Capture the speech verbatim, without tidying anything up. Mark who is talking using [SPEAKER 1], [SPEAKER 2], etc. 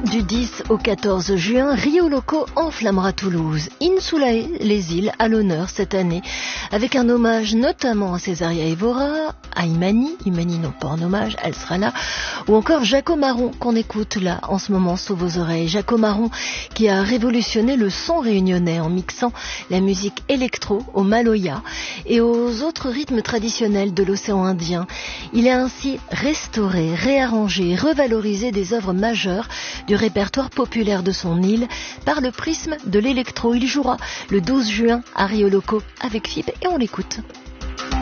[SPEAKER 1] Du dix au quatorze juin, Rio Loco enflammera Toulouse. Insulae, les îles, à l'honneur cette année, avec un hommage notamment à Césaria Évora, à Imani, Imani non pas en hommage, elle sera là, ou encore Jaco Marron, qu'on écoute là en ce moment sous vos oreilles. Jaco Marron qui a révolutionné le son réunionnais en mixant la musique électro au maloya et aux autres rythmes traditionnels de l'océan Indien. Il a ainsi restauré, réarrangé, revalorisé des œuvres majeures du répertoire populaire de son île par le prisme de l'électro. Il jouera le douze juin à Rio Loco avec F I B et on l'écoute.